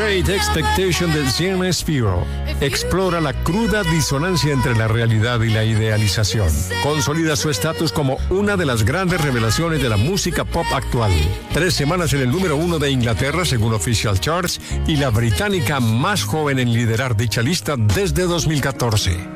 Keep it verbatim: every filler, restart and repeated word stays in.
Great Expectation de Gianna Spiro explora la cruda disonancia entre la realidad y la idealización. Consolida su estatus como una de las grandes revelaciones de la música pop actual. Tres semanas en el número uno de Inglaterra, según Official Charts, y la británica más joven en liderar dicha lista desde dos mil catorce.